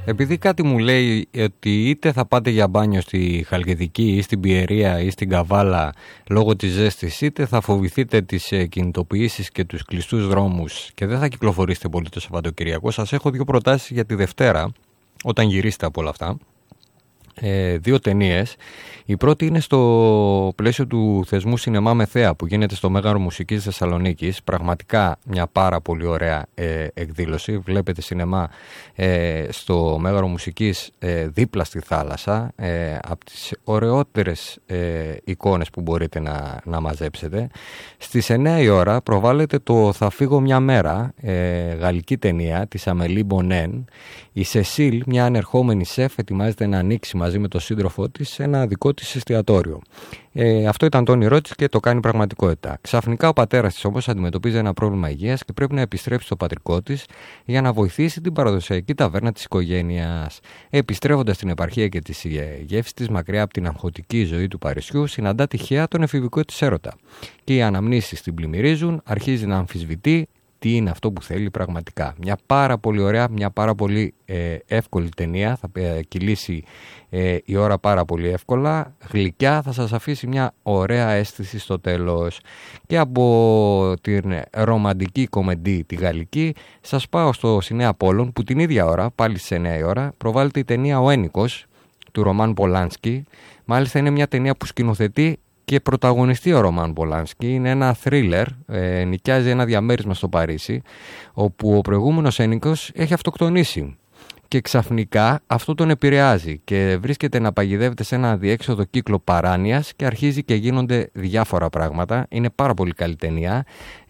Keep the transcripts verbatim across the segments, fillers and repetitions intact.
Επειδή κάτι μου λέει ότι είτε θα πάτε για μπάνιο στη Χαλκιδική ή στην Πιερία ή στην Καβάλα λόγω της ζέστης, είτε θα φοβηθείτε τις κινητοποιήσεις και τους κλειστούς δρόμους και δεν θα κυκλοφορήσετε πολύ το Σαββατοκυριακό, σας έχω δύο προτάσεις για τη Δευτέρα, όταν γυρίσετε από όλα αυτά. Ε, δύο ταινίες. Η πρώτη είναι στο πλαίσιο του θεσμού Σινεμά με Θέα που γίνεται στο Μέγαρο Μουσικής Θεσσαλονίκης. Πραγματικά μια πάρα πολύ ωραία ε, εκδήλωση. Βλέπετε σινεμά ε, στο Μέγαρο Μουσικής ε, δίπλα στη θάλασσα, ε, από τις ωραιότερες ε, εικόνες που μπορείτε να, να μαζέψετε. Στις εννιά η ώρα προβάλλεται το «Θα φύγω μια μέρα», ε, γαλλική ταινία της Αμελή Μπονέν. Η Σεσίλ, μια ανερχόμενη σεφ, ετοιμάζεται να ανοίξει μαζί με τον σύντροφό της ένα δικό της εστιατόριο. Ε, αυτό ήταν το όνειρό της και το κάνει πραγματικότητα. Ξαφνικά ο πατέρας της όμως αντιμετωπίζει ένα πρόβλημα υγείας και πρέπει να επιστρέψει στο πατρικό της για να βοηθήσει την παραδοσιακή ταβέρνα της οικογένειας. Επιστρέφοντας στην επαρχία και τις γεύσεις της μακριά από την αγχωτική ζωή του Παρισιού, συναντά τυχαία τον εφηβικό της έρωτα. Και οι αναμνήσεις την πλημμυρίζουν, αρχίζει να αμφισβητεί τι είναι αυτό που θέλει πραγματικά. Μια πάρα πολύ ωραία, μια πάρα πολύ ε, εύκολη ταινία, θα ε, κυλήσει ε, η ώρα πάρα πολύ εύκολα, γλυκιά, θα σας αφήσει μια ωραία αίσθηση στο τέλος. Και από την ρομαντική κομμεντή τη γαλλική σας πάω στο Σινέα Πόλων, που την ίδια ώρα, πάλι στις εννιά η ώρα, προβάλλεται η ταινία «Ο Ένικος» του Ρωμάν Πολάνσκι. Μάλιστα είναι μια ταινία που σκηνοθετεί και πρωταγωνιστεί ο Ρωμάν Πολάνσκι. Είναι ένα θρίλερ, ε, νοικιάζει ένα διαμέρισμα στο Παρίσι, όπου ο προηγούμενος ένικος έχει αυτοκτονήσει. Και ξαφνικά αυτό τον επηρεάζει και βρίσκεται να παγιδεύεται σε ένα αδιέξοδο κύκλο παράνοιας και αρχίζει και γίνονται διάφορα πράγματα. Είναι πάρα πολύ καλή ταινία.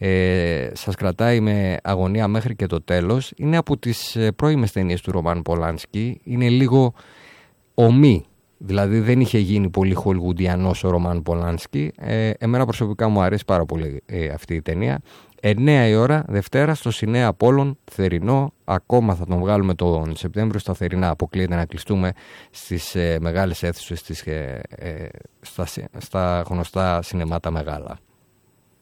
Ε, σας κρατάει με αγωνία μέχρι και το τέλος. Είναι από τις πρώιμες ταινίες του Ρωμάν Πολάνσκι. Είναι λίγο ομή. Δηλαδή δεν είχε γίνει πολύ χολιγουντιανός ο Ρωμάν Πολάνσκι. Ε, εμένα προσωπικά μου αρέσει πάρα πολύ ε, αυτή η ταινία. εννιά η ώρα Δευτέρα στο Σινέα Απόλλων, θερινό. Ακόμα θα τον βγάλουμε τον Σεπτέμβριο στα θερινά. Αποκλείεται να κλειστούμε στις ε, μεγάλες αίθουσες, στις, ε, ε, στα, στα γνωστά σινεμά τα μεγάλα.